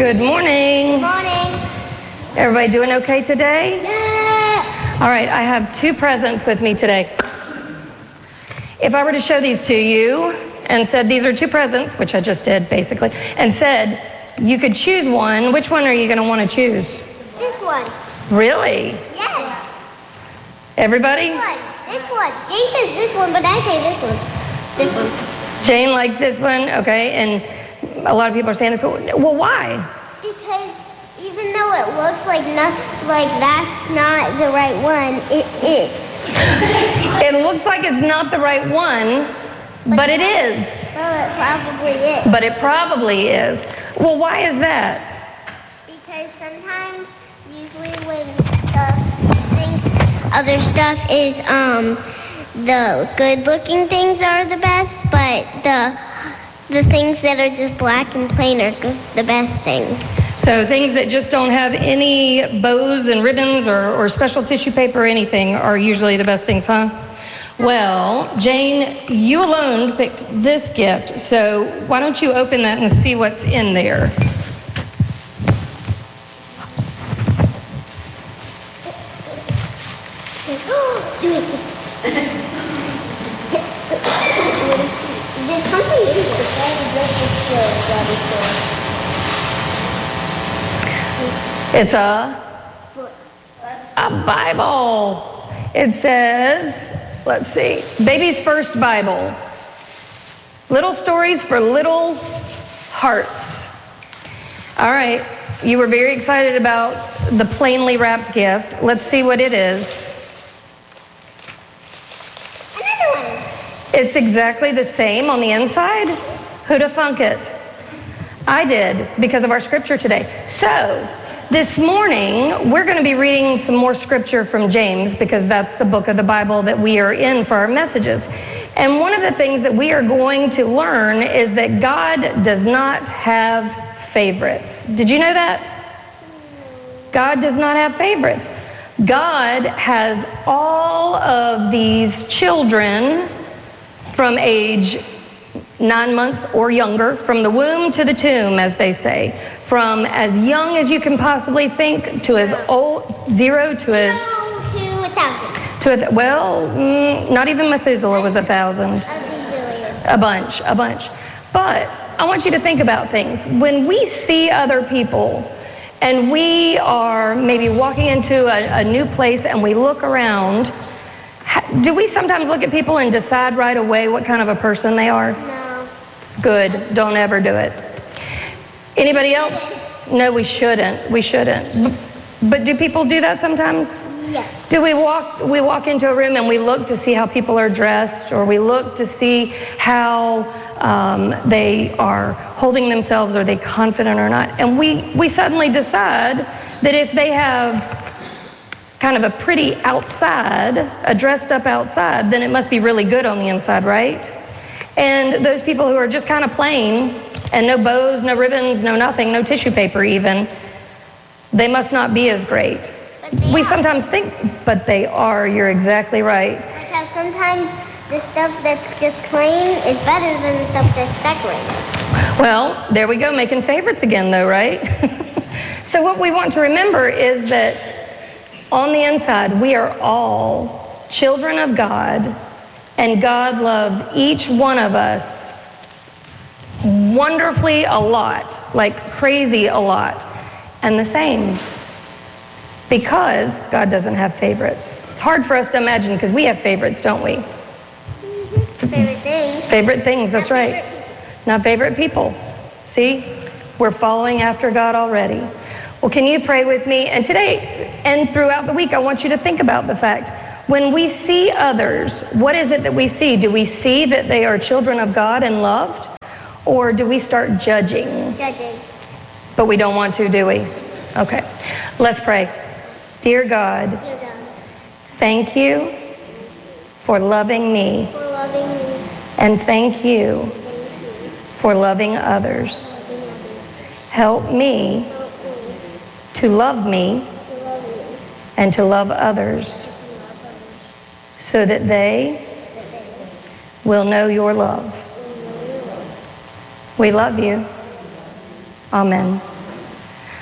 Good morning. Good morning. Everybody doing okay today? Yeah. All right, I have two presents with me today. If I were to show these to you and said these are two presents, which I just did basically, and said you could choose one, which one are you going to want to choose? This one. Really? Yes. Everybody? This one. Jane says this one, but I say this one. This one. Jane likes this one, okay, and a lot of people are saying this one. Well, why? Because even though it looks like that's not the right one, it is. It looks like it's not the right one, but it is. Well, it probably is. But it probably is. Well, why is that? Because sometimes, usually when other stuff is the good-looking things are the best, but the things that are just black and plain are the best things. So things that just don't have any bows and ribbons or special tissue paper or anything are usually the best things, huh? Well, Jane, you alone picked this gift, so why don't you open that and see what's in there? There's something in here. It's a Bible. It says, let's see, Baby's First Bible. Little stories for little hearts. All right, you were very excited about the plainly wrapped gift. Let's see what it is. Another one. It's exactly the same on the inside. Who'd have thunk it? I did, because of our scripture today. So, this morning, we're going to be reading some more scripture from James, because that's the book of the Bible that we are in for our messages. And one of the things that we are going to learn is that God does not have favorites. Did you know that? God does not have favorites. God has all of these children from age 9 months or younger, from the womb to the tomb, as they say, from as young as you can possibly think to as old, 0 to as... 0 to 1,000. Not even Methuselah was 1,000. A bunch. But I want you to think about things. When we see other people and we are maybe walking into a new place and we look around, do we sometimes look at people and decide right away what kind of a person they are? No. Good. Don't ever do it. Anybody else? No, we shouldn't. We shouldn't. But do people do that sometimes? Yes. Do we walk into a room and we look to see how people are dressed, or we look to see how they are holding themselves, are they confident or not? And we suddenly decide that if they have kind of a pretty outside, a dressed up outside, then it must be really good on the inside, right? And those people who are just kind of plain and no bows, no ribbons, no nothing, no tissue paper even, they must not be as great. We sometimes think, but they are. You're exactly right. Because sometimes the stuff that's just plain is better than the stuff that's decorated. Well, there we go, making favorites again though, right? So what we want to remember is that on the inside, we are all children of God, and God loves each one of us wonderfully a lot, like crazy a lot, and the same. Because God doesn't have favorites. It's hard for us to imagine because we have favorites, don't we? Mm-hmm. Favorite things. Favorite things, that's right. Not favorite people. See? We're following after God already. Well, can you pray with me? And today and throughout the week, I want you to think about the fact, when we see others, what is it that we see? Do we see that they are children of God and loved? Or do we start judging? Judging. But we don't want to, do we? Okay. Let's pray. Dear God, thank you for loving me. And thank you for loving others. Help me to love me and to love others so that they will know your love. We love you. Amen.